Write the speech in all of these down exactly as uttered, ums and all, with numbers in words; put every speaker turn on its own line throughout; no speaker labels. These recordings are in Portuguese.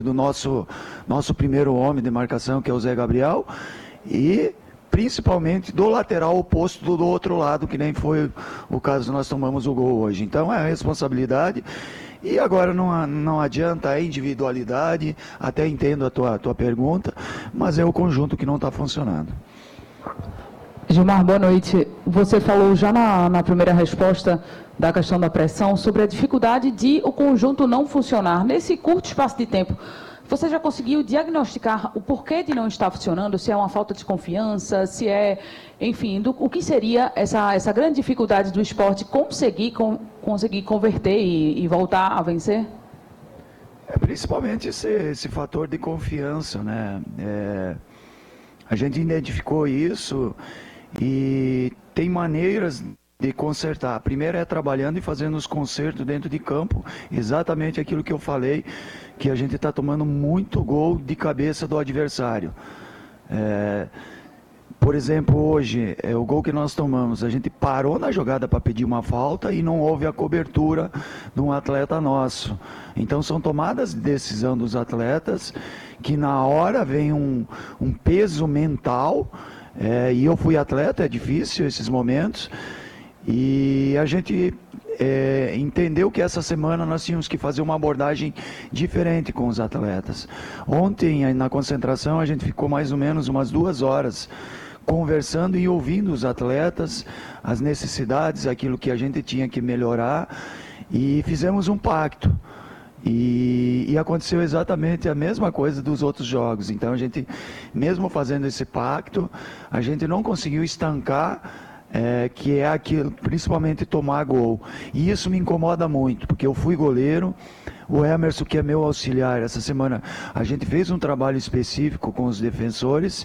do nosso, nosso primeiro homem de marcação, que é o Zé Gabriel, e principalmente do lateral oposto do, do outro lado, que nem foi o caso que nós tomamos o gol hoje. Então é a responsabilidade, e agora não, não adianta a individualidade, até entendo a tua, a tua pergunta, mas é o conjunto que não está funcionando.
Gilmar, boa noite. Você falou já na, na primeira resposta da questão da pressão sobre a dificuldade de o conjunto não funcionar. Nesse curto espaço de tempo, você já conseguiu diagnosticar o porquê de não estar funcionando? Se é uma falta de confiança, se é, enfim, do, o que seria essa, essa grande dificuldade do esporte conseguir, com, conseguir converter e, e voltar a vencer?
É principalmente esse, esse fator de confiança, né? É, a gente identificou isso e tem maneiras de consertar. A primeira é trabalhando e fazendo os consertos dentro de campo, exatamente aquilo que eu falei, que a gente está tomando muito gol de cabeça do adversário. É, por exemplo, hoje, é, o gol que nós tomamos, a gente parou na jogada para pedir uma falta e não houve a cobertura de um atleta nosso. Então são tomadas de decisão dos atletas que na hora vem um, um peso mental, é, e eu fui atleta, é difícil esses momentos, e a gente é, entendeu que essa semana nós tínhamos que fazer uma abordagem diferente com os atletas. Ontem, na concentração, a gente ficou mais ou menos umas duas horas conversando e ouvindo os atletas, as necessidades, aquilo que a gente tinha que melhorar, e fizemos um pacto. E, e aconteceu exatamente a mesma coisa dos outros jogos. Então a gente, mesmo fazendo esse pacto, a gente não conseguiu estancar, é, que é aquilo, principalmente tomar gol. E isso me incomoda muito, porque eu fui goleiro, o Emerson, que é meu auxiliar, essa semana a gente fez um trabalho específico com os defensores.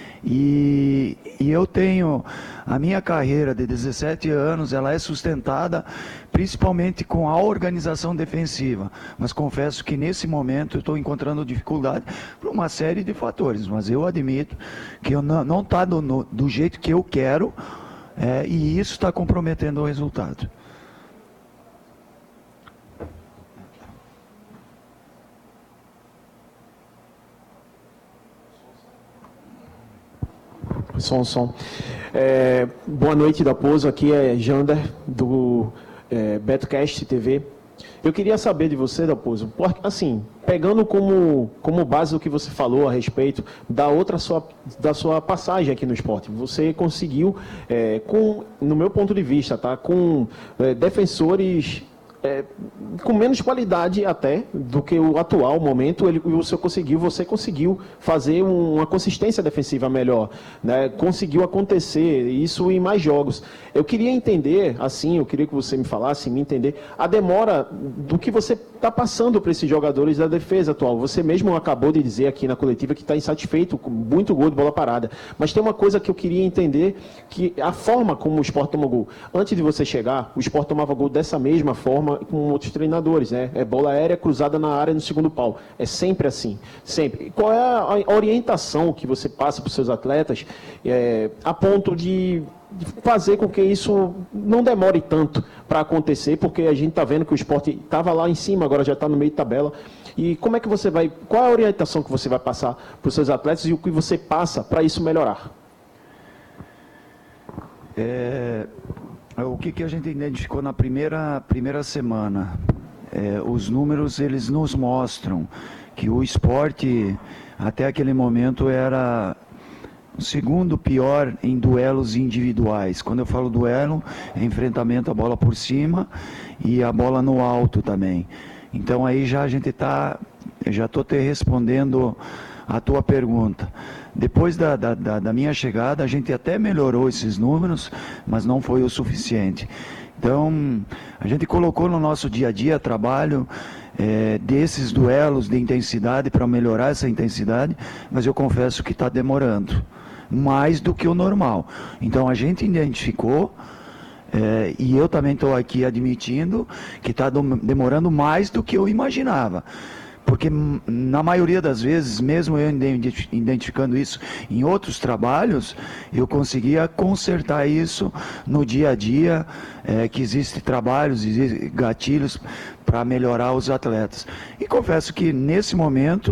E, e eu tenho, a minha carreira de dezessete anos, ela é sustentada principalmente com a organização defensiva, mas confesso que nesse momento eu estou encontrando dificuldade por uma série de fatores, mas eu admito que eu não está do, do jeito que eu quero, é, e isso está comprometendo o resultado.
Som, som. É, boa noite, Dalpozo. Aqui é Jander, do é, BetoCast T V. Eu queria saber de você, Dalpozo, assim, pegando como, como base o que você falou a respeito da outra sua, da sua passagem aqui no esporte. Você conseguiu, é, com, no meu ponto de vista, tá, com é, defensores... É, com menos qualidade até do que o atual momento, ele, você conseguiu, você conseguiu fazer um, uma consistência defensiva melhor, né? Conseguiu acontecer isso em mais jogos. Eu queria entender, assim, eu queria que você me falasse, me entender, a demora do que você está passando para esses jogadores da defesa atual. Você mesmo acabou de dizer aqui na coletiva que está insatisfeito com muito gol de bola parada, mas tem uma coisa que eu queria entender, que a forma como o Sport tomou gol. Antes de você chegar, o Sport tomava gol dessa mesma forma com outros treinadores, né? É bola aérea cruzada na área no segundo pau. É sempre assim, sempre. Qual é a orientação que você passa para os seus atletas, é, a ponto de, de fazer com que isso não demore tanto para acontecer, porque a gente está vendo que o esporte estava lá em cima, agora já está no meio de tabela. E como é que você vai, qual é a orientação que você vai passar para os seus atletas e o que você passa para isso melhorar?
É... O que, que a gente identificou na primeira, primeira semana? É, os números, eles nos mostram que o esporte, até aquele momento, era o segundo pior em duelos individuais. Quando eu falo duelo, é enfrentamento a bola por cima e a bola no alto também. Então aí já a gente está, já estou te respondendo a tua pergunta. Depois da, da, da minha chegada, a gente até melhorou esses números, mas não foi o suficiente. Então, a gente colocou no nosso dia a dia trabalho é, desses duelos de intensidade para melhorar essa intensidade, mas eu confesso que está demorando mais do que o normal. Então, a gente identificou, é, e eu também estou aqui admitindo, que está demorando mais do que eu imaginava. Porque na maioria das vezes, mesmo eu identificando isso em outros trabalhos, eu conseguia consertar isso no dia a dia, é, que existem trabalhos, existem gatilhos para melhorar os atletas. E confesso que nesse momento